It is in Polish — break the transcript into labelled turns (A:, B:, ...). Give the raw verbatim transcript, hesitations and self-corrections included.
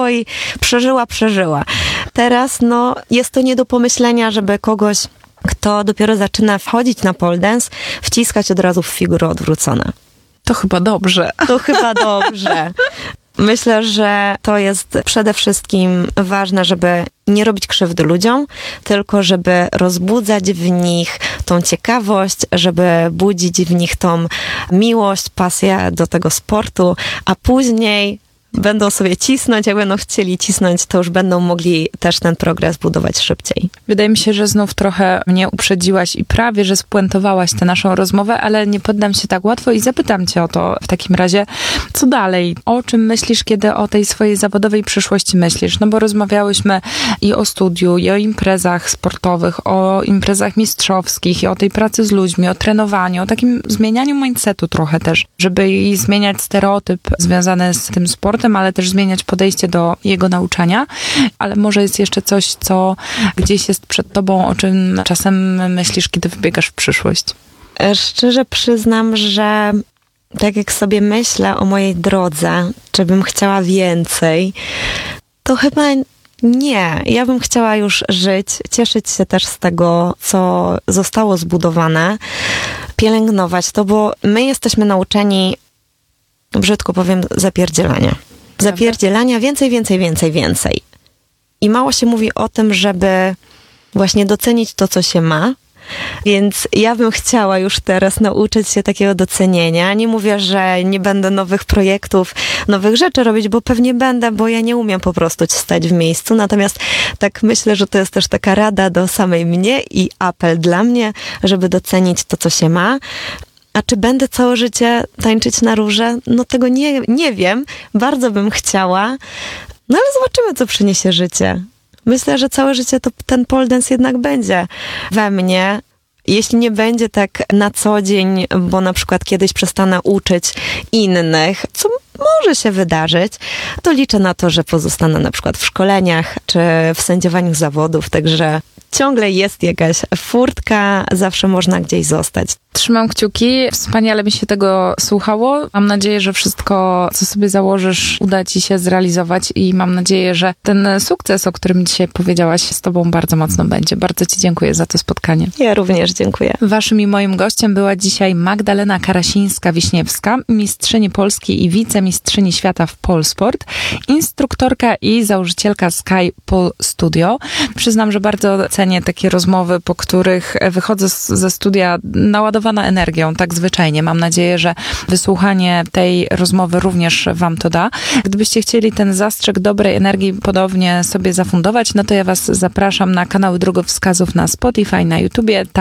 A: było i przeżyła, przeżyła. Teraz no, jest to nie do pomyślenia, żeby kogoś, kto dopiero zaczyna wchodzić na pole dance, wciskać od razu w figury odwrócone.
B: To chyba dobrze.
A: To chyba dobrze. Myślę, że to jest przede wszystkim ważne, żeby nie robić krzywdy ludziom, tylko żeby rozbudzać w nich tą ciekawość, żeby budzić w nich tą miłość, pasję do tego sportu, a później będą sobie cisnąć, jak będą chcieli cisnąć, to już będą mogli też ten progres budować szybciej.
B: Wydaje mi się, że znów trochę mnie uprzedziłaś i prawie, że spuentowałaś tę naszą rozmowę, ale nie poddam się tak łatwo i zapytam cię o to w takim razie, co dalej? O czym myślisz, kiedy o tej swojej zawodowej przyszłości myślisz? No bo rozmawiałyśmy i o studiu, i o imprezach sportowych, o imprezach mistrzowskich, i o tej pracy z ludźmi, o trenowaniu, o takim zmienianiu mindsetu trochę też, żeby i zmieniać stereotyp związany z tym sportem, ale też zmieniać podejście do jego nauczania, ale może jest jeszcze coś, co gdzieś jest przed tobą, o czym czasem myślisz, kiedy wybiegasz w przyszłość?
A: Szczerze przyznam, że tak jak sobie myślę o mojej drodze, czy bym chciała więcej, to chyba nie. Ja bym chciała już żyć, cieszyć się też z tego, co zostało zbudowane, pielęgnować to, bo my jesteśmy nauczeni, brzydko powiem, zapierdzielania. Zapierdzielania więcej, więcej, więcej, więcej. I mało się mówi o tym, żeby właśnie docenić to, co się ma. Więc ja bym chciała już teraz nauczyć się takiego docenienia. Nie mówię, że nie będę nowych projektów, nowych rzeczy robić, bo pewnie będę, bo ja nie umiem po prostu stać w miejscu. Natomiast tak myślę, że to jest też taka rada do samej mnie i apel dla mnie, żeby docenić to, co się ma. A czy będę całe życie tańczyć na róże? No tego nie, nie wiem. Bardzo bym chciała. No ale zobaczymy, co przyniesie życie. Myślę, że całe życie to ten pole dance jednak będzie we mnie. Jeśli nie będzie tak na co dzień, bo na przykład kiedyś przestanę uczyć innych, co może się wydarzyć, to liczę na to, że pozostanę na przykład w szkoleniach czy w sędziowaniu zawodów, także ciągle jest jakaś furtka, zawsze można gdzieś zostać.
B: Trzymam kciuki, wspaniale mi się tego słuchało. Mam nadzieję, że wszystko, co sobie założysz, uda ci się zrealizować i mam nadzieję, że ten sukces, o którym dzisiaj powiedziałaś, z tobą bardzo mocno będzie. Bardzo ci dziękuję za to spotkanie.
A: Ja również dziękuję.
B: Waszym i moim gościem była dzisiaj Magdalena Karasińska-Wiśniewska, mistrzyni Polski i wicemistrzyni świata w Polsport, instruktorka i założycielka Sky Pole Studio. Przyznam, że bardzo cenię takie rozmowy, po których wychodzę z, ze studia naładowana energią, tak zwyczajnie. Mam nadzieję, że wysłuchanie tej rozmowy również wam to da. Gdybyście chcieli ten zastrzyk dobrej energii podobnie sobie zafundować, no to ja was zapraszam na kanały drogowskazów na Spotify, na YouTubie.